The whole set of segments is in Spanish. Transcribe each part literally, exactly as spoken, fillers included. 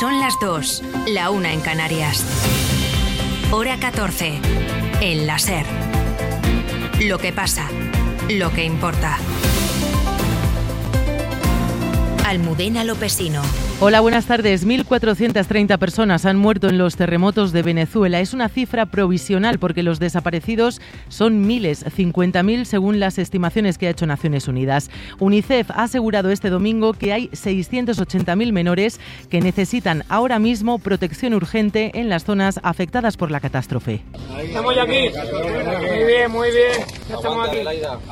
Son las dos, la una en Canarias. Hora catorce, en la SER. Lo que pasa, lo que importa. Almudena Lopesino. Hola, buenas tardes. mil cuatrocientas treinta personas han muerto en los terremotos de Venezuela. Es una cifra provisional porque los desaparecidos son miles, cincuenta mil según las estimaciones que ha hecho Naciones Unidas. UNICEF ha asegurado este domingo que hay seiscientos ochenta mil menores que necesitan ahora mismo protección urgente en las zonas afectadas por la catástrofe. Estamos ya aquí. Muy bien, muy bien. Ya estamos aquí.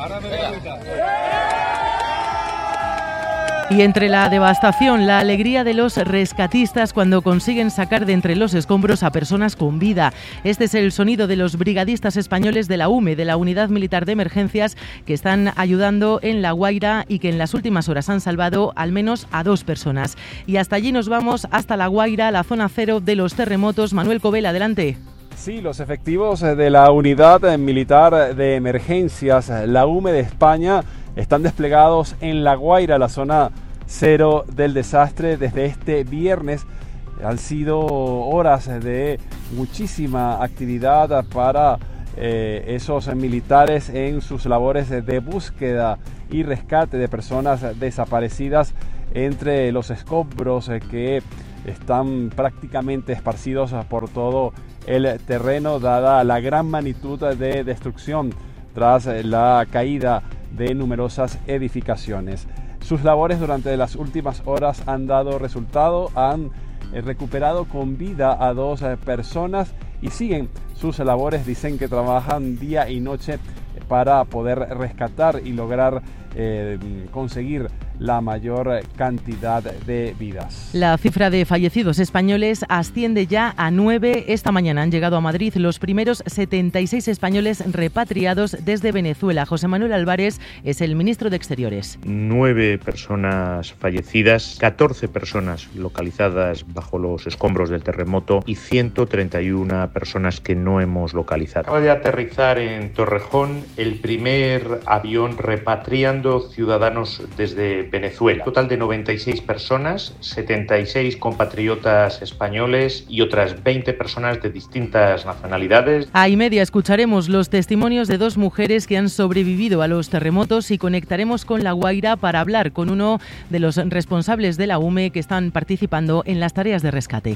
Y entre la devastación, la alegría de los rescatistas cuando consiguen sacar de entre los escombros a personas con vida. Este es el sonido de los brigadistas españoles de la U M E, de la Unidad Militar de Emergencias, que están ayudando en La Guaira y que en las últimas horas han salvado al menos a dos personas. Y hasta allí nos vamos, hasta La Guaira, la zona cero de los terremotos. Manuel Covell, adelante. Sí, los efectivos de la Unidad Militar de Emergencias, la U M E de España, están desplegados en La Guaira, la zona cero del desastre, desde este viernes. Han sido horas de muchísima actividad para eh, esos militares en sus labores de búsqueda y rescate de personas desaparecidas entre los escombros que están prácticamente esparcidos por todo el terreno, dada la gran magnitud de destrucción tras la caída de numerosas edificaciones. Sus labores durante las últimas horas han dado resultado, han recuperado con vida a dos personas y siguen sus labores. Dicen que trabajan día y noche para poder rescatar y lograr eh, conseguir la mayor cantidad de vidas. La cifra de fallecidos españoles asciende ya a nueve. Esta mañana han llegado a Madrid los primeros setenta y seis españoles repatriados desde Venezuela. José Manuel Álvarez es el ministro de Exteriores. Nueve personas fallecidas, catorce personas localizadas bajo los escombros del terremoto y ciento treinta y una personas que no hemos localizado. Acaba de aterrizar en Torrejón el primer avión repatriando ciudadanos desde Venezuela. Total de noventa y seis personas, setenta y seis compatriotas españoles y otras veinte personas de distintas nacionalidades. A y media escucharemos los testimonios de dos mujeres que han sobrevivido a los terremotos y conectaremos con La Guaira para hablar con uno de los responsables de la U M E que están participando en las tareas de rescate.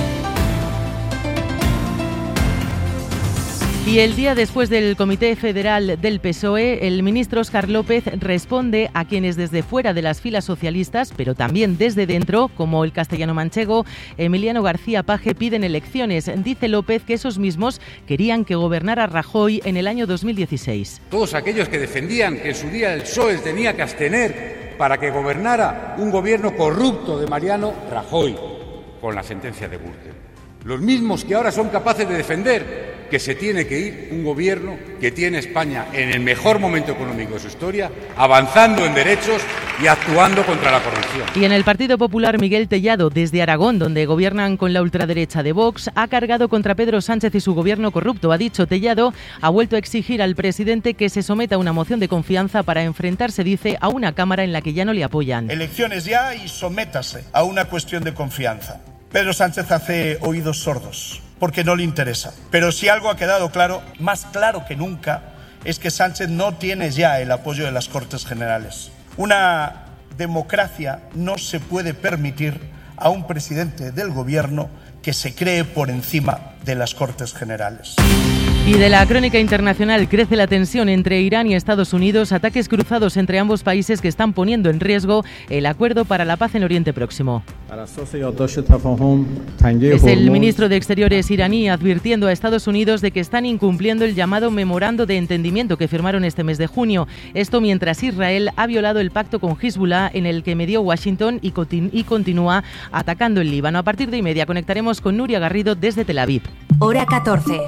Y el día después del Comité Federal del P S O E, el ministro Óscar López responde a quienes desde fuera de las filas socialistas, pero también desde dentro, como el castellano-manchego Emiliano García Paje, piden elecciones. Dice López que esos mismos querían que gobernara Rajoy en el año dos mil dieciséis. Todos aquellos que defendían que en su día el P S O E tenía que abstener para que gobernara un gobierno corrupto de Mariano Rajoy, con la sentencia de Gürtel. Los mismos que ahora son capaces de defender que se tiene que ir un gobierno que tiene España en el mejor momento económico de su historia, avanzando en derechos y actuando contra la corrupción. Y en el Partido Popular, Miguel Tellado, desde Aragón, donde gobiernan con la ultraderecha de Vox, ha cargado contra Pedro Sánchez y su gobierno corrupto. Ha dicho Tellado, ha vuelto a exigir al presidente que se someta a una moción de confianza para enfrentarse, dice, a una Cámara en la que ya no le apoyan. Elecciones ya y sométase a una cuestión de confianza. Pedro Sánchez hace oídos sordos, porque no le interesa. Pero si algo ha quedado claro, más claro que nunca, es que Sánchez no tiene ya el apoyo de las Cortes Generales. Una democracia no se puede permitir a un presidente del gobierno que se cree por encima de las Cortes Generales. Y de la crónica internacional, crece la tensión entre Irán y Estados Unidos, ataques cruzados entre ambos países que están poniendo en riesgo el acuerdo para la paz en Oriente Próximo. Es el ministro de Exteriores iraní advirtiendo a Estados Unidos de que están incumpliendo el llamado memorando de entendimiento que firmaron este mes de junio. Esto mientras Israel ha violado el pacto con Hezbollah en el que medió Washington y, continu- y continúa atacando el Líbano. A partir de y media conectaremos con Nuria Garrido desde Tel Aviv. Hora catorce.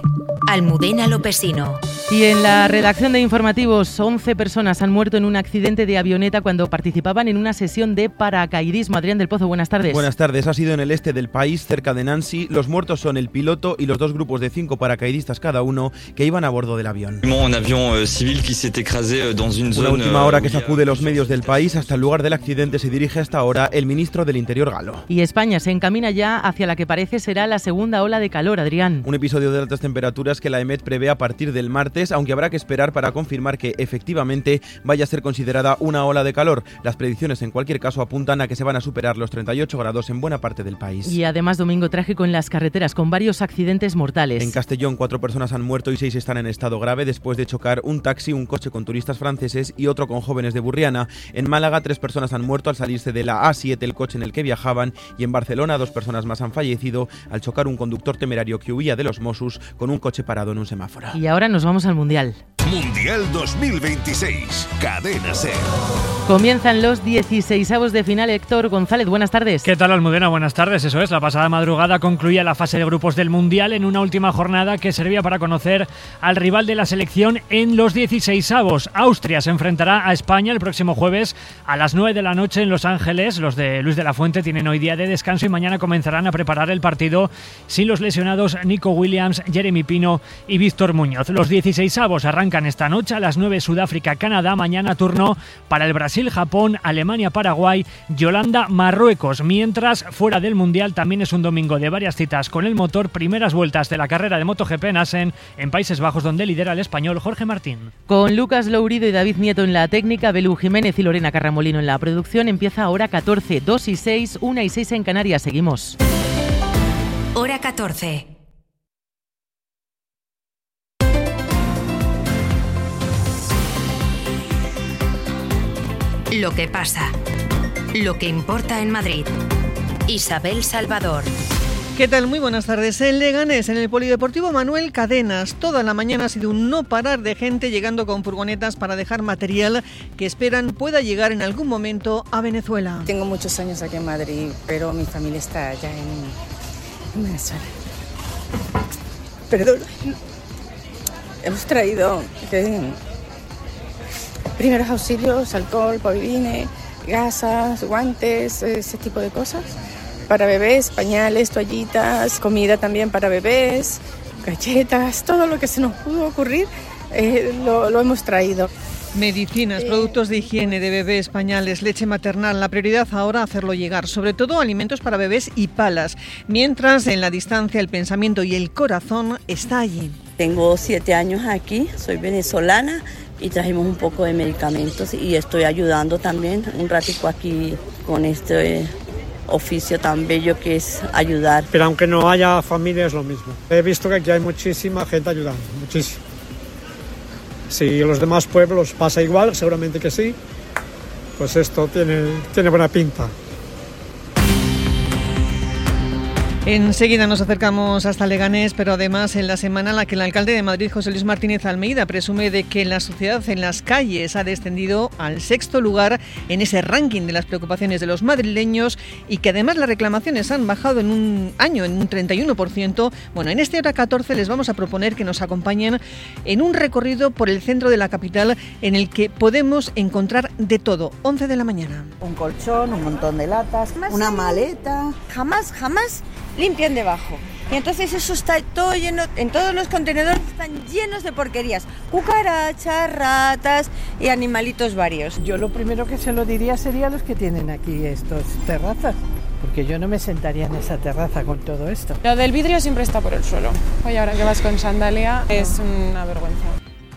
Almudena Lopesino. Y en la redacción de informativos, once personas han muerto en un accidente de avioneta cuando participaban en una sesión de paracaidismo. Adrián del Pozo, buenas tardes. Buenas tardes. Ha sido en el este del país, cerca de Nancy. Los muertos son el piloto y los dos grupos de cinco paracaidistas cada uno que iban a bordo del avión. Un avión civil que se écrasé dans une zone. Una última hora que sacude los medios del país. Hasta el lugar del accidente se dirige hasta ahora el ministro del Interior galo. Y España se encamina ya hacia la que parece será la segunda ola de calor, Adrián. Un episodio de altas temperaturas que la E M E T prevé a partir del martes, aunque habrá que esperar para confirmar que efectivamente vaya a ser considerada una ola de calor. Las predicciones en cualquier caso apuntan a que se van a superar los treinta y ocho grados en buena parte del país. Y además domingo trágico en las carreteras con varios accidentes mortales. En Castellón cuatro personas han muerto y seis están en estado grave después de chocar un taxi, un coche con turistas franceses y otro con jóvenes de Burriana. En Málaga tres personas han muerto al salirse de la A siete, el coche en el que viajaban, y en Barcelona dos personas más han fallecido al chocar un conductor temerario que huía de los Mossos con un coche parado en un semáforo. Y ahora nos vamos al Mundial. Mundial dos mil veintiséis, Cadena SER. Comienzan los dieciseisavos de final. Héctor González, buenas tardes. ¿Qué tal, Almudena? Buenas tardes. Eso es, la pasada madrugada concluía la fase de grupos del Mundial en una última jornada que servía para conocer al rival de la selección en los dieciseisavos. Austria se enfrentará a España el próximo jueves a las nueve de la noche en Los Ángeles. Los de Luis de la Fuente tienen hoy día de descanso y mañana comenzarán a preparar el partido sin los lesionados Nico Williams, Jeremy Pino y Víctor Muñoz. Los dieciseisavos arrancan esta noche a las nueve Sudáfrica-Canadá. Mañana turno para el Brasil-Japón, Alemania-Paraguay y Holanda-Marruecos. Mientras, fuera del Mundial también es un domingo de varias citas con el motor. Primeras vueltas de la carrera de MotoGP en Assen, en Países Bajos, donde lidera el español Jorge Martín. Con Lucas Lourido y David Nieto en la técnica, Belú Jiménez y Lorena Carramolino en la producción, empieza Hora catorce, dos y seis, una y seis en Canarias. Seguimos. Hora catorce. Lo que pasa, lo que importa en Madrid. Isabel Salvador. ¿Qué tal? Muy buenas tardes. En Leganés, en el Polideportivo Manuel Cadenas, toda la mañana ha sido un no parar de gente llegando con furgonetas para dejar material que esperan pueda llegar en algún momento a Venezuela. Tengo muchos años aquí en Madrid, pero mi familia está allá en, en Venezuela. Perdón. Hemos traído que, primeros auxilios, alcohol, polvine, gasas, guantes, ese tipo de cosas. Para bebés, pañales, toallitas, comida también para bebés, galletas, todo lo que se nos pudo ocurrir eh, lo, lo hemos traído. Medicinas, productos de higiene de bebés, pañales, leche maternal. La prioridad ahora hacerlo llegar, sobre todo alimentos para bebés y palas. Mientras, en la distancia, el pensamiento y el corazón está allí. Tengo siete años aquí, soy venezolana y trajimos un poco de medicamentos y estoy ayudando también un ratico aquí con este oficio tan bello que es ayudar. Pero aunque no haya familia es lo mismo. He visto que aquí hay muchísima gente ayudando, muchísimo. Si en los demás pueblos pasa igual, seguramente que sí, pues esto tiene, tiene buena pinta. Enseguida nos acercamos hasta Leganés, pero además en la semana en la que el alcalde de Madrid, José Luis Martínez Almeida, presume de que la sociedad en las calles ha descendido al sexto lugar en ese ranking de las preocupaciones de los madrileños y que además las reclamaciones han bajado en un año en un treinta y uno por ciento. Bueno, en este Hora catorce les vamos a proponer que nos acompañen en un recorrido por el centro de la capital en el que podemos encontrar de todo. once de la mañana. Un colchón, un montón de latas, una maleta. Jamás, jamás limpian debajo. Y entonces eso está todo lleno, en todos los contenedores están llenos de porquerías, cucarachas, ratas y animalitos varios. Yo lo primero que se lo diría sería a los que tienen aquí estos terrazas, porque yo no me sentaría en esa terraza con todo esto. Lo del vidrio siempre está por el suelo. Oye, ahora que vas con sandalia es una vergüenza.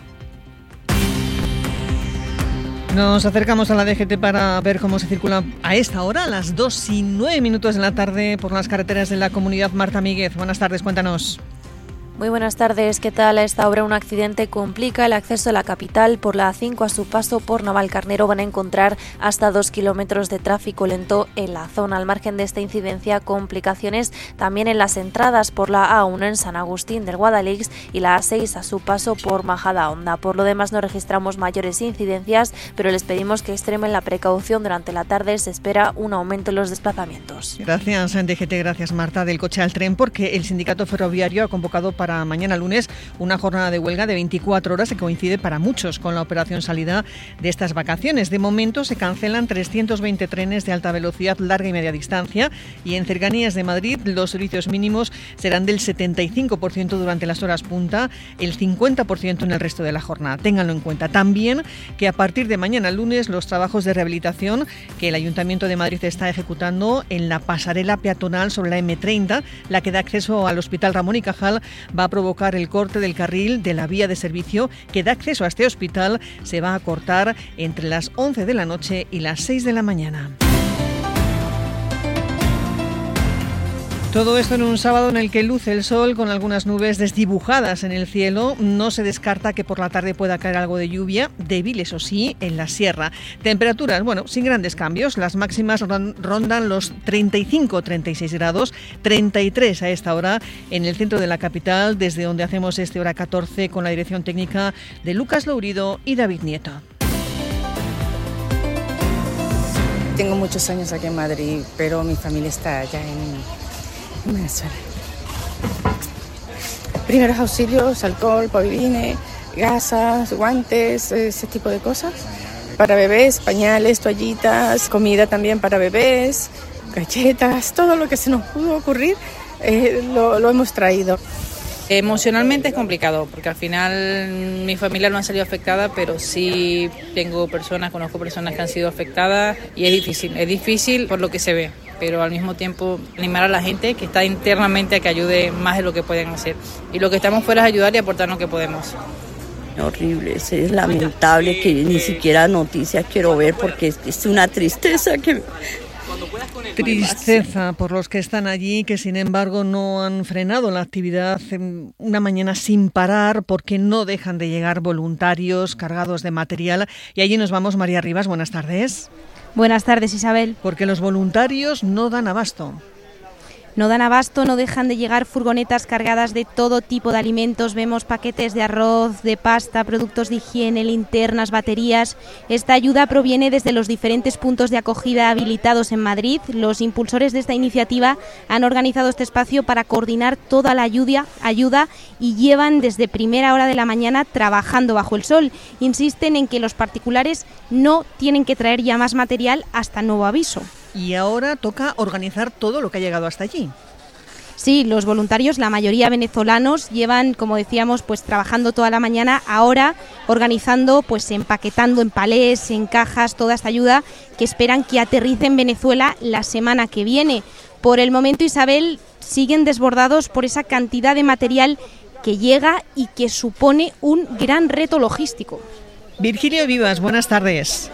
Nos acercamos a la D G T para ver cómo se circula a esta hora, a las dos y nueve minutos de la tarde, por las carreteras de la comunidad. Marta Míguez, buenas tardes, cuéntanos. Muy buenas tardes, ¿qué tal? A esta hora un accidente complica el acceso a la capital. Por la A cinco a su paso por Navalcarnero van a encontrar hasta dos kilómetros de tráfico lento en la zona. Al margen de esta incidencia, complicaciones también en las entradas por la A uno en San Agustín del Guadalix y la A seis a su paso por Majadahonda. Por lo demás no registramos mayores incidencias, pero les pedimos que extremen la precaución. Durante la tarde se espera un aumento en los desplazamientos. Gracias, D G T, gracias Marta. Del coche al tren, porque el sindicato ferroviario ha convocado para para mañana lunes una jornada de huelga de veinticuatro horas que coincide para muchos con la operación salida de estas vacaciones. De momento se cancelan trescientos veinte trenes de alta velocidad, larga y media distancia, y en cercanías de Madrid los servicios mínimos serán del setenta y cinco por ciento durante las horas punta, el cincuenta por ciento en el resto de la jornada. Ténganlo en cuenta. También que a partir de mañana lunes los trabajos de rehabilitación que el Ayuntamiento de Madrid está ejecutando en la pasarela peatonal sobre la eme treinta, la que da acceso al Hospital Ramón y Cajal, va a provocar el corte del carril de la vía de servicio que da acceso a este hospital. Se va a cortar entre las once de la noche y las seis de la mañana. Todo esto en un sábado en el que luce el sol con algunas nubes desdibujadas en el cielo. No se descarta que por la tarde pueda caer algo de lluvia, débil eso sí, en la sierra. Temperaturas, bueno, sin grandes cambios. Las máximas rondan los treinta y cinco a treinta y seis grados, treinta y tres a esta hora en el centro de la capital, desde donde hacemos este Hora catorce con la dirección técnica de Lucas Lourido y David Nieto. Tengo muchos años aquí en Madrid, pero mi familia está allá en Venezuela. Primeros auxilios, alcohol, polvine, gasas, guantes, ese tipo de cosas. Para bebés, pañales, toallitas, comida también para bebés, galletas, todo lo que se nos pudo ocurrir eh, lo, lo hemos traído. Emocionalmente es complicado porque al final mi familia no ha salido afectada, pero sí tengo personas, conozco personas que han sido afectadas y es difícil, es difícil por lo que se ve, pero al mismo tiempo animar a la gente que está internamente a que ayude más de lo que pueden hacer. Y lo que estamos fuera es ayudar y aportar lo que podemos. Horrible, es lamentable que ni siquiera noticias quiero ver porque es, es una tristeza que... Tristeza por los que están allí, que sin embargo no han frenado la actividad una mañana sin parar porque no dejan de llegar voluntarios cargados de material. Y allí nos vamos. María Rivas, buenas tardes. Buenas tardes, Isabel. Porque los voluntarios no dan abasto. No dan abasto, no dejan de llegar furgonetas cargadas de todo tipo de alimentos. Vemos paquetes de arroz, de pasta, productos de higiene, linternas, baterías. Esta ayuda proviene desde los diferentes puntos de acogida habilitados en Madrid. Los impulsores de esta iniciativa han organizado este espacio para coordinar toda la ayuda, ayuda y llevan desde primera hora de la mañana trabajando bajo el sol. Insisten en que los particulares no tienen que traer ya más material hasta nuevo aviso. Y ahora toca organizar todo lo que ha llegado hasta allí. Sí, los voluntarios, la mayoría venezolanos, llevan, como decíamos, pues trabajando toda la mañana, ahora organizando, pues empaquetando en palés, en cajas, toda esta ayuda que esperan que aterrice en Venezuela la semana que viene. Por el momento, Isabel, siguen desbordados por esa cantidad de material que llega y que supone un gran reto logístico. Virgilio Vivas, buenas tardes.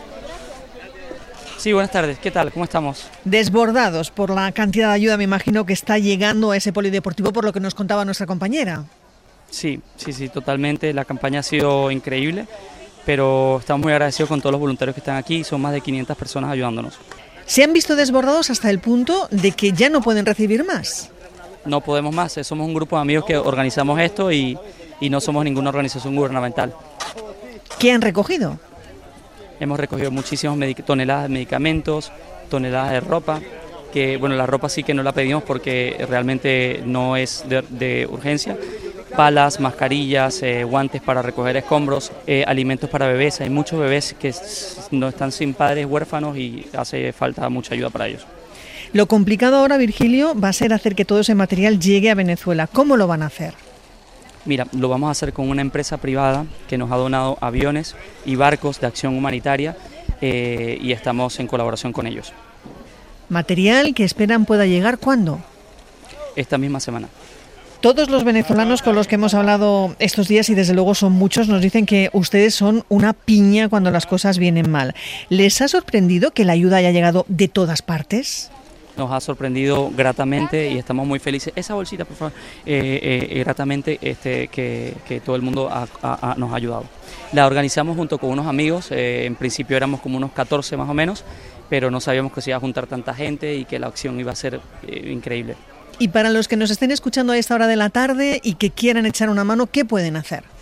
Sí, buenas tardes. ¿Qué tal? ¿Cómo estamos? Desbordados por la cantidad de ayuda, me imagino, que está llegando a ese polideportivo, por lo que nos contaba nuestra compañera. Sí, sí, sí, totalmente. La campaña ha sido increíble, pero estamos muy agradecidos con todos los voluntarios que están aquí. Son más de quinientas personas ayudándonos. ¿Se han visto desbordados hasta el punto de que ya no pueden recibir más? No podemos más. Somos un grupo de amigos que organizamos esto y, y no somos ninguna organización gubernamental. ¿Qué han recogido? Hemos recogido muchísimas toneladas de medicamentos, toneladas de ropa, que bueno, la ropa sí que no la pedimos porque realmente no es de, de urgencia. Palas, mascarillas, eh, guantes para recoger escombros, eh, alimentos para bebés. Hay muchos bebés que no están sin padres, huérfanos, y hace falta mucha ayuda para ellos. Lo complicado ahora, Virgilio, va a ser hacer que todo ese material llegue a Venezuela. ¿Cómo lo van a hacer? Mira, lo vamos a hacer con una empresa privada que nos ha donado aviones y barcos de acción humanitaria eh, y estamos en colaboración con ellos. ¿Material que esperan pueda llegar cuándo? Esta misma semana. Todos los venezolanos con los que hemos hablado estos días, y desde luego son muchos, nos dicen que ustedes son una piña cuando las cosas vienen mal. ¿Les ha sorprendido que la ayuda haya llegado de todas partes? Nos ha sorprendido gratamente y estamos muy felices. Esa bolsita, por favor, eh, eh, gratamente este, que, que todo el mundo ha, ha, nos ha ayudado. La organizamos junto con unos amigos, eh, en principio éramos como unos catorce más o menos, pero no sabíamos que se iba a juntar tanta gente y que la acción iba a ser eh, increíble. Y para los que nos estén escuchando a esta hora de la tarde y que quieran echar una mano, ¿qué pueden hacer?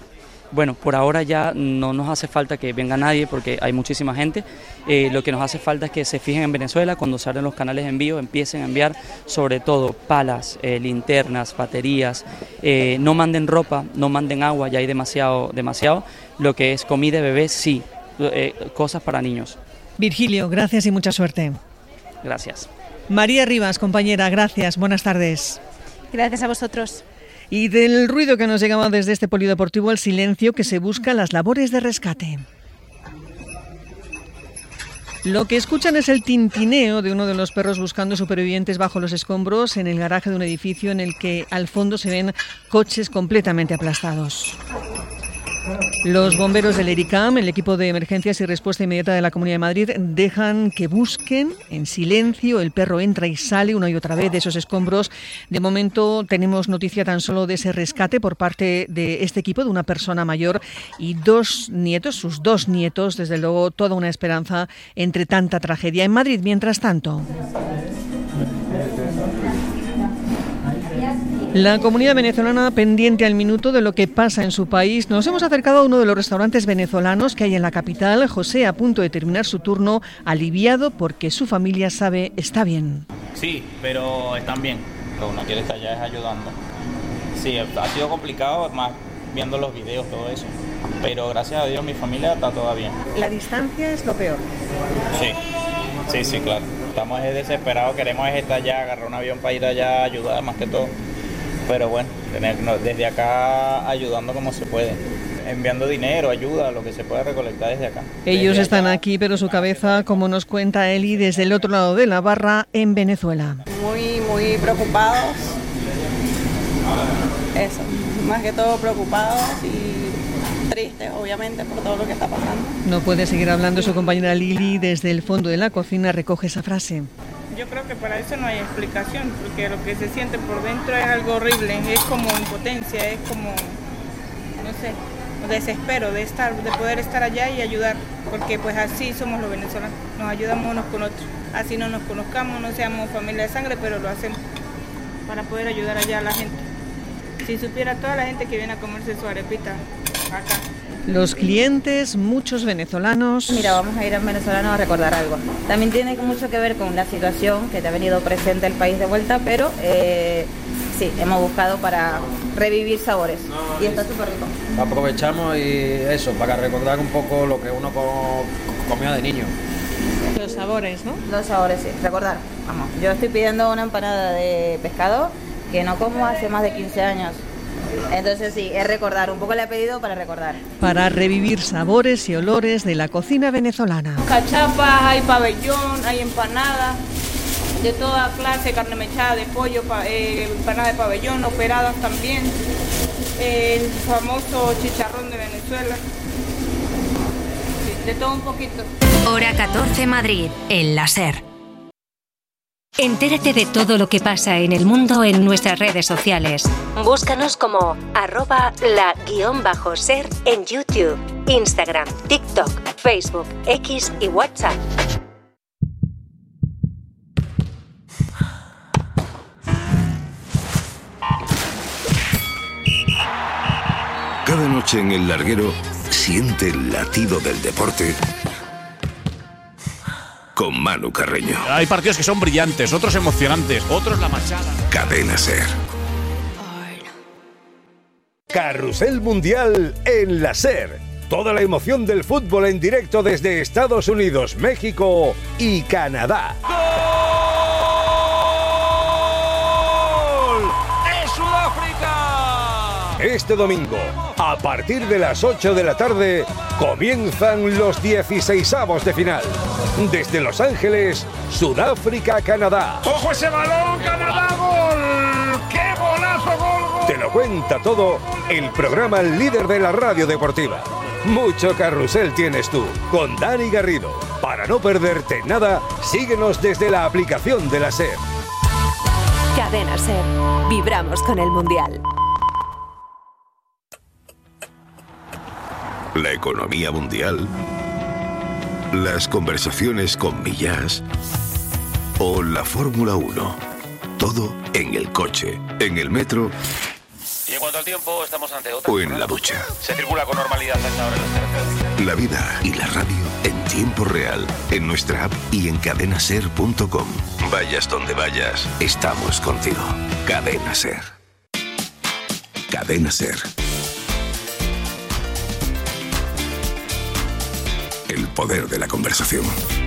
bueno, por ahora ya no nos hace falta que venga nadie porque hay muchísima gente. Eh, lo que nos hace falta es que se fijen en Venezuela, cuando se abren los canales de envío, empiecen a enviar sobre todo palas, eh, linternas, baterías, eh, no manden ropa, no manden agua, ya hay demasiado, demasiado. Lo que es comida de bebés, sí, eh, cosas para niños. Virgilio, gracias y mucha suerte. Gracias. María Rivas, compañera, gracias, buenas tardes. Gracias a vosotros. Y del ruido que nos llegaba desde este polideportivo, el silencio que se busca en las labores de rescate. Lo que escuchan es el tintineo de uno de los perros buscando supervivientes bajo los escombros en el garaje de un edificio en el que al fondo se ven coches completamente aplastados. Los bomberos del ERICAM, el equipo de emergencias y respuesta inmediata de la Comunidad de Madrid, dejan que busquen en silencio. El perro entra y sale una y otra vez de esos escombros. De momento tenemos noticia tan solo de ese rescate por parte de este equipo, de una persona mayor y dos nietos, sus dos nietos. Desde luego, toda una esperanza entre tanta tragedia. En Madrid, mientras tanto, la comunidad venezolana pendiente al minuto de lo que pasa en su país. Nos hemos acercado a uno de los restaurantes venezolanos que hay en la capital. José, a punto de terminar su turno, aliviado porque su familia sabe está bien. Sí, pero están bien. Lo que uno quiere estar allá es ayudando. Sí, ha sido complicado, más viendo los videos, todo eso. Pero gracias a Dios mi familia está toda bien. La distancia es lo peor. Sí, sí, sí, claro. Estamos desesperados, queremos estar allá, agarrar un avión para ir allá, ayudar más que todo. Pero bueno, tener, no, desde acá ayudando como se puede, enviando dinero, ayuda, lo que se pueda recolectar desde acá. Ellos desde están allá. Aquí, pero su cabeza, como nos cuenta Eli, desde el otro lado de la barra, en Venezuela. Muy, muy preocupados, eso, más que todo preocupados y tristes, obviamente, por todo lo que está pasando. No puede seguir hablando su compañera Lili, desde el fondo de la cocina recoge esa frase. Yo creo que para eso no hay explicación, porque lo que se siente por dentro es algo horrible, es como impotencia, es como, no sé, desespero de estar, de poder estar allá y ayudar, porque pues así somos los venezolanos, nos ayudamos unos con otros, así no nos conozcamos, no seamos familia de sangre, pero lo hacemos para poder ayudar allá a la gente. Si supiera toda la gente que viene a comerse su arepita acá. Los clientes, muchos venezolanos. Mira, vamos a ir en venezolano a recordar algo. También tiene mucho que ver con la situación que te ha venido presente el país de vuelta, pero eh, sí, hemos buscado para revivir sabores y está súper rico. Aprovechamos y eso, para recordar un poco lo que uno co- comía de niño. Los sabores, ¿no? Los sabores, sí, recordar. Vamos, yo estoy pidiendo una empanada de pescado que no como hace más de quince años. Entonces sí, es recordar, un poco le he pedido para recordar. Para revivir sabores y olores de la cocina venezolana. Cachapas, hay pabellón, hay empanadas de toda clase, carne mechada, de pollo, pa, eh, empanada de pabellón, operadas también, eh, el famoso chicharrón de Venezuela, sí, de todo un poquito. Hora catorce Madrid, el láser. Entérate de todo lo que pasa en el mundo en nuestras redes sociales. Búscanos como arroba la guión bajo ser en YouTube, Instagram, TikTok, Facebook, X y WhatsApp. Cada noche en El Larguero siente el latido del deporte con Manu Carreño. Hay partidos que son brillantes, otros emocionantes, otros la machada. Cadena Ser. Carrusel Mundial en la Ser. Toda la emoción del fútbol en directo desde Estados Unidos, México y Canadá. ¡Gol de Sudáfrica! Este domingo, a partir de las ocho de la tarde, comienzan los dieciseisavos de final. Desde Los Ángeles, Sudáfrica, Canadá. ¡Ojo ese balón! ¡Canadá, gol! ¡Qué golazo, gol, gol! Te lo cuenta todo el programa líder de la radio deportiva. Mucho carrusel tienes tú, con Dani Garrido. Para no perderte nada, síguenos desde la aplicación de la SER. Cadena Ser. Vibramos con el Mundial. La economía mundial, las conversaciones con Millás o la Fórmula uno. Todo en el coche, en el metro Y en cuanto al tiempo, estamos ante otra. O en la ducha. Se circula con normalidad a esta hora en las carreteras. La vida y la radio en tiempo real, en nuestra app y en cadena ser punto com. Vayas donde vayas, estamos contigo. Cadena Ser. Cadena Ser. El poder de la conversación.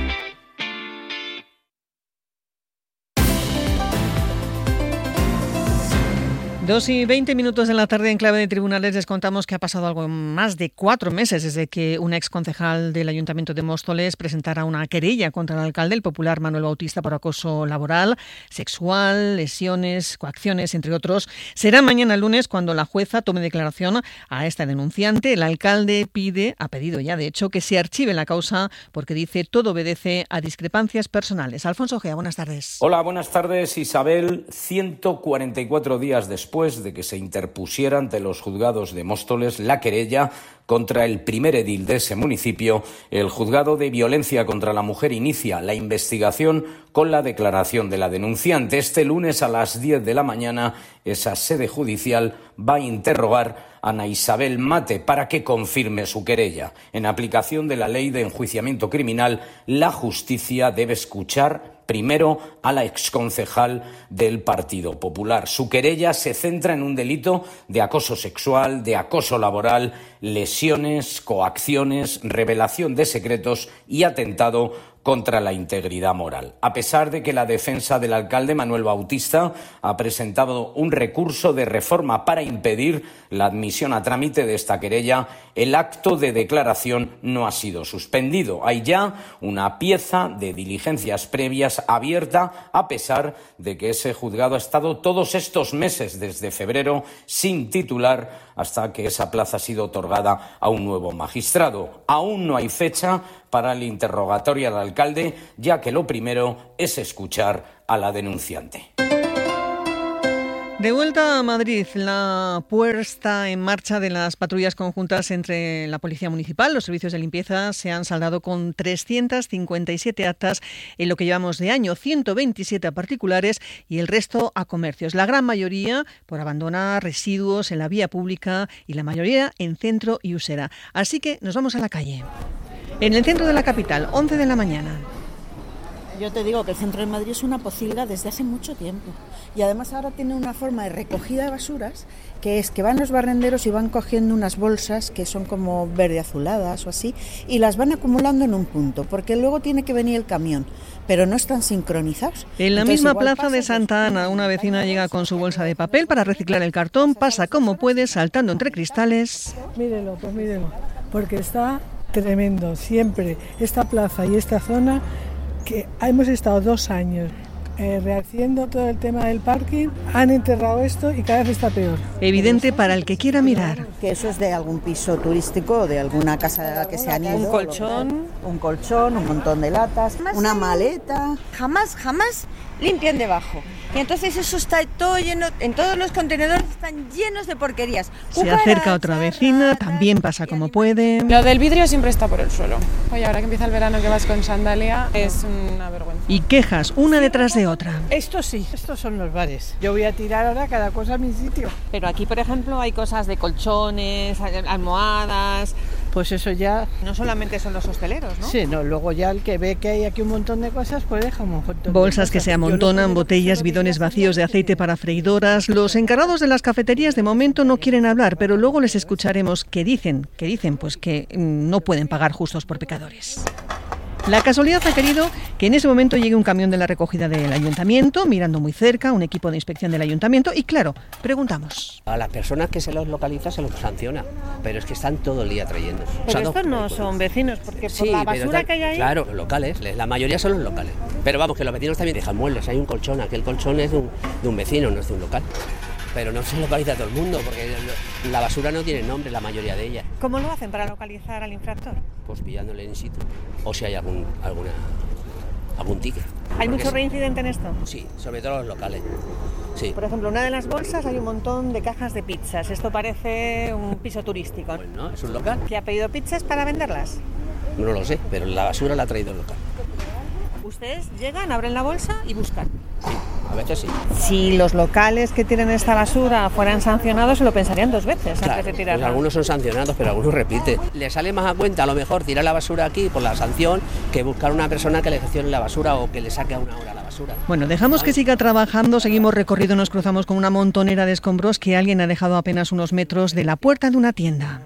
Dos y veinte minutos de la tarde en Clave de Tribunales les contamos que ha pasado algo más de cuatro meses desde que un ex concejal del Ayuntamiento de Móstoles presentara una querella contra el alcalde, el popular Manuel Bautista, por acoso laboral, sexual, lesiones, coacciones, entre otros. Será mañana lunes cuando la jueza tome declaración a esta denunciante. El alcalde pide, ha pedido ya de hecho, que se archive la causa porque dice todo obedece a discrepancias personales. Alfonso Gea, buenas tardes. Hola, buenas tardes, Isabel. ciento cuarenta y cuatro días después Después de que se interpusiera ante los juzgados de Móstoles la querella contra el primer edil de ese municipio, el juzgado de violencia contra la mujer inicia la investigación con la declaración de la denunciante. Este lunes a las diez de la mañana, esa sede judicial va a interrogar a Ana Isabel Mate para que confirme su querella. En aplicación de la ley de enjuiciamiento criminal, la justicia debe escuchar primero a la exconcejal del Partido Popular. Su querella se centra en un delito de acoso sexual, de acoso laboral, lesiones, coacciones, revelación de secretos y atentado contra la integridad moral. A pesar de que la defensa del alcalde Manuel Bautista ha presentado un recurso de reforma para impedir la admisión a trámite de esta querella, el acto de declaración no ha sido suspendido. Hay ya una pieza de diligencias previas abierta, a pesar de que ese juzgado ha estado todos estos meses, desde febrero, sin titular, hasta que esa plaza ha sido otorgada a un nuevo magistrado. Aún no hay fecha para el interrogatorio al alcalde, ya que lo primero es escuchar a la denunciante. De vuelta a Madrid, la puesta en marcha de las patrullas conjuntas entre la Policía Municipal, los servicios de limpieza, se han saldado con trescientas cincuenta y siete actas en lo que llevamos de año, ciento veintisiete a particulares y el resto a comercios. La gran mayoría por abandonar residuos en la vía pública y la mayoría en centro y Usera. Así que nos vamos a la calle. En el centro de la capital, once de la mañana. Yo te digo que el centro de Madrid es una pocilga desde hace mucho tiempo y además ahora tiene una forma de recogida de basuras que es que van los barrenderos y van cogiendo unas bolsas que son como verde azuladas o así y las van acumulando en un punto porque luego tiene que venir el camión, pero no están sincronizados. En la Entonces, misma plaza de Santa Ana, una vecina llega con su bolsa de papel para reciclar el cartón, pasa como puede saltando entre cristales. Mírelo, pues mírelo, porque está tremendo siempre esta plaza y esta zona que hemos estado dos años eh, rehaciendo todo el tema del parking, han enterrado esto y cada vez está peor. Evidente para el que quiera mirar. Que eso es de algún piso turístico o de alguna casa de la que se han ido. Un colchón. Un colchón, un montón de latas, una maleta. Jamás, jamás limpian debajo. Y entonces eso está todo lleno, en todos los contenedores están llenos de porquerías. Se acerca otra vecina, también pasa como puede. Lo del vidrio siempre está por el suelo. Oye, ahora que empieza el verano que vas con sandalia, es una vergüenza. Y quejas, una detrás de otra. Esto sí, estos son los bares. Yo voy a tirar ahora cada cosa a mi sitio. Pero aquí, por ejemplo, hay cosas de colchones, almohadas. Pues eso ya... No solamente son los hosteleros, ¿no? Sí, no, luego ya el que ve que hay aquí un montón de cosas, pues deja un montón de Bolsas cosas. que se amontonan, botellas, bidones vacíos de aceite para freidoras. Los encargados de las cafeterías de momento no quieren hablar, pero luego les escucharemos que dicen, que dicen pues que no pueden pagar justos por pecadores. La casualidad ha querido que en ese momento llegue un camión de la recogida del ayuntamiento, mirando muy cerca, un equipo de inspección del ayuntamiento y claro, preguntamos. A las personas que se los localiza se los sanciona, pero es que están todo el día trayendo. Pero o sea, estos no son vecinos, porque sí, por la basura tal, que hay ahí... Claro, los locales, la mayoría son los locales. Pero vamos, que los vecinos también dejan muebles, hay un colchón, aquel colchón es de un, de un vecino, no es de un local. Pero no se localiza a todo el mundo, porque la basura no tiene nombre, la mayoría de ella. ¿Cómo lo hacen para localizar al infractor? Pues pillándole in situ, o si hay algún, alguna, algún ticket. ¿Hay mucho reincidente en esto? Sí, sobre todo los locales. Sí. Por ejemplo, en una de las bolsas hay un montón de cajas de pizzas. Esto parece un piso turístico. Pues no, es un local. ¿Que ha pedido pizzas para venderlas? No lo sé, pero la basura la ha traído el local. Ustedes llegan, abren la bolsa y buscan. Sí, a veces sí. Si los locales que tienen esta basura fueran sancionados, se lo pensarían dos veces Claro, antes de tirarla. pues algunos son sancionados, pero algunos repiten. Le sale más a cuenta a lo mejor tirar la basura aquí por la sanción que buscar una persona que le gestione la basura o que le saque a una hora la basura. Bueno, dejamos que siga trabajando, seguimos recorrido, nos cruzamos con una montonera de escombros que alguien ha dejado a apenas unos metros de la puerta de una tienda.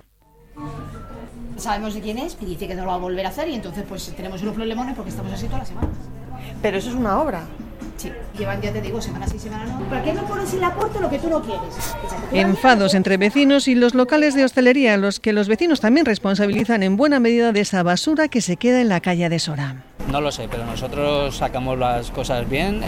Sabemos de quién es y dice que no lo va a volver a hacer y entonces pues tenemos unos problemones porque estamos así todas las semanas. Pero eso es una obra. Sí, llevan, ya te digo, semana sí, semana no. ¿Para qué no pones en la puerta lo que tú no quieres? Enfados entre vecinos y los locales de hostelería, los que los vecinos también responsabilizan en buena medida de esa basura que se queda en la calle de Sora. No lo sé, pero nosotros sacamos las cosas bien en,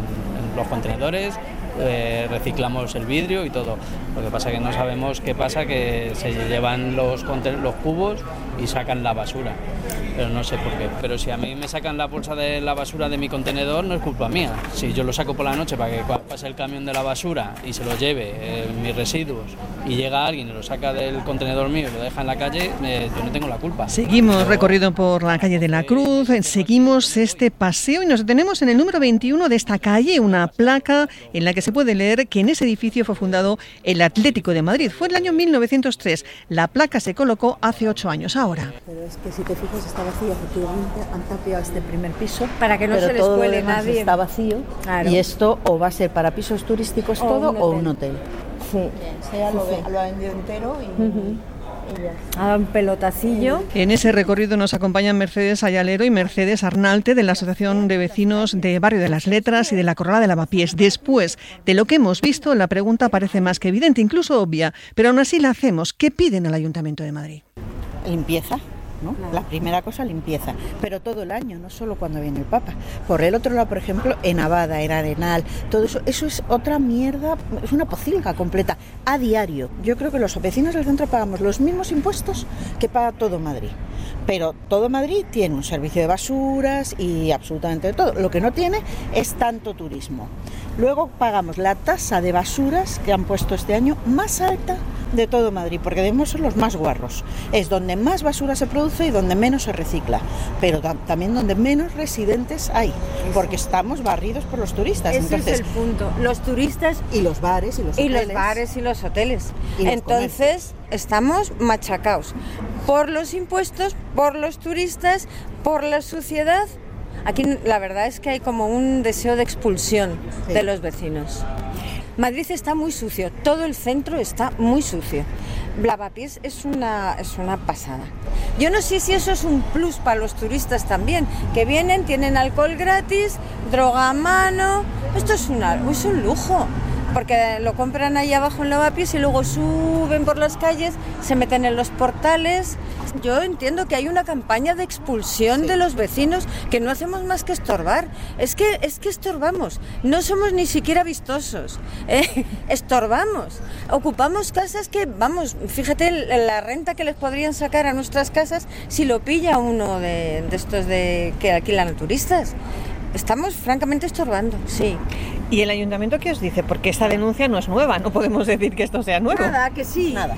en los contenedores, eh, reciclamos el vidrio y todo. Lo que pasa es que no sabemos qué pasa, que se llevan los, los cubos y sacan la basura. Pero no sé por qué. Pero si a mí me sacan la bolsa de la basura de mi contenedor, no es culpa mía. Si yo lo saco por la noche para que pase el camión de la basura y se lo lleve eh, mis residuos y llega alguien y lo saca del contenedor mío y lo deja en la calle, eh, yo no tengo la culpa. Seguimos Pero... recorrido por la calle de la Cruz, seguimos este paseo y nos detenemos en el número veintiuno de esta calle, una placa en la que se puede leer que en ese edificio fue fundado el Atlético de Madrid. Fue en el año mil novecientos tres. La placa se colocó hace ocho años ahora. Pero es que si te fijas está vacío, efectivamente han tapiado este primer piso para que no pero se les todo cuele lo demás nadie. Está vacío, claro. Y esto o va a ser para pisos turísticos o todo un o un hotel. Sí. Sea sí, lo, sí. lo ha vendido entero y, uh-huh. y ya. Ah, un pelotacillo. En ese recorrido nos acompañan Mercedes Ayalero y Mercedes Arnalte de la Asociación de Vecinos de Barrio de las Letras y de la Corrala de Lavapiés. Después de lo que hemos visto, la pregunta parece más que evidente, incluso obvia, pero aún así la hacemos. ¿Qué piden al Ayuntamiento de Madrid? Limpieza. ¿no? La primera cosa, limpieza, pero todo el año, no solo cuando viene el Papa. Por el otro lado, por ejemplo, en Abada, en Arenal, todo eso, eso es otra mierda, es una pocilga completa, a diario. Yo creo que los vecinos del centro pagamos los mismos impuestos que paga todo Madrid. Pero todo Madrid tiene un servicio de basuras y absolutamente de todo. Lo que no tiene es tanto turismo. Luego pagamos la tasa de basuras que han puesto este año más alta de todo Madrid, porque debemos ser los más guarros. Es donde más basura se produce y donde menos se recicla, pero tam- también donde menos residentes hay, porque estamos barridos por los turistas. Ese Entonces, es el punto. Los turistas y los bares y los y hoteles. los bares y los hoteles. Y los Entonces estamos machacados por los impuestos, por los turistas, por la suciedad. Aquí la verdad es que hay como un deseo de expulsión sí. de los vecinos. Madrid está muy sucio, todo el centro está muy sucio. Lavapiés es una, es una pasada. Yo no sé si eso es un plus para los turistas también, que vienen, tienen alcohol gratis, droga a mano. Esto es, una, es un lujo, porque lo compran ahí abajo en Lavapiés y luego suben por las calles, se meten en los portales. Yo entiendo que hay una campaña de expulsión sí. de los vecinos, que no hacemos más que estorbar. Es que, es que estorbamos, no somos ni siquiera vistosos, eh, estorbamos. Ocupamos casas que, vamos, fíjate la renta que les podrían sacar a nuestras casas si lo pilla uno de, de estos de que alquilan a turistas. Estamos francamente estorbando, sí. ¿Y el ayuntamiento qué os dice? Porque esta denuncia no es nueva, no podemos decir que esto sea nuevo. Nada, que sí. Nada.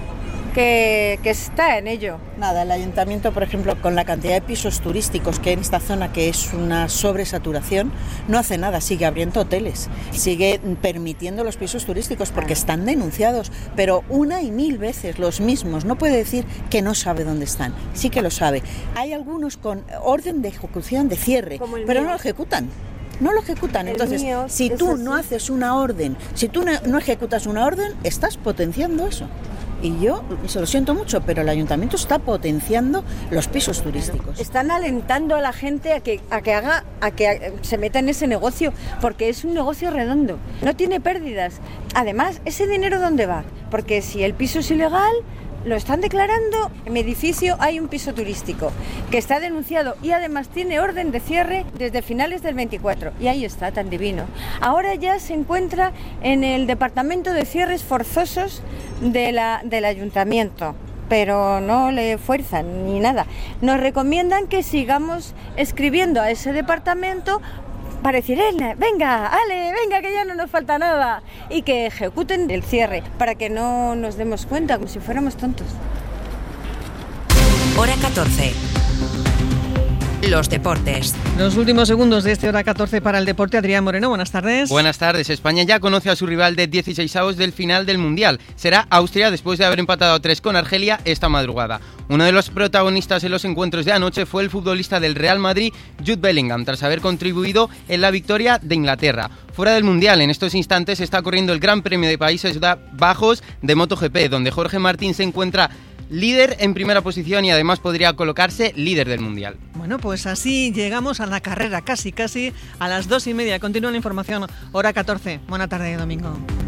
Que, que está en ello. Nada, el ayuntamiento, por ejemplo, con la cantidad de pisos turísticos que hay en esta zona, que es una sobresaturación, no hace nada, sigue abriendo hoteles, sigue permitiendo los pisos turísticos porque están denunciados, pero una y mil veces los mismos. No puede decir que no sabe dónde están, sí que lo sabe. Hay algunos con orden de ejecución de cierre, pero no lo ejecutan. No lo ejecutan. Entonces, si tú no haces una orden, si tú no, no ejecutas una orden, estás potenciando eso. Y yo, se lo siento mucho, pero el ayuntamiento está potenciando los pisos turísticos. Están alentando a la gente a que, a que haga, a que se meta en ese negocio, porque es un negocio redondo, no tiene pérdidas. Además, ¿ese dinero dónde va? Porque si el piso es ilegal, lo están declarando. En mi edificio hay un piso turístico que está denunciado y además tiene orden de cierre desde finales del veinticuatro. Y ahí está, tan divino. Ahora ya se encuentra en el departamento de cierres forzosos de la, del ayuntamiento, pero no le fuerzan ni nada. Nos recomiendan que sigamos escribiendo a ese departamento para decir, venga, ale, venga, que ya no nos falta nada, y que ejecuten el cierre, para que no nos demos cuenta, como si fuéramos tontos. Hora catorce. los deportes. Los últimos segundos de este hora catorce para el deporte. Adrián Moreno, buenas tardes. Buenas tardes. España ya conoce a su rival de dieciseisavos del final del Mundial. Será Austria después de haber empatado a tres con Argelia esta madrugada. Uno de los protagonistas en los encuentros de anoche fue el futbolista del Real Madrid, Jude Bellingham, tras haber contribuido en la victoria de Inglaterra. Fuera del Mundial, en estos instantes está corriendo el Gran Premio de Países Bajos de MotoGP, donde Jorge Martín se encuentra líder en primera posición y además podría colocarse líder del Mundial. Bueno, pues así llegamos a la carrera, casi, casi a las dos y media. Continúa la información, hora catorce. Buena tarde, domingo.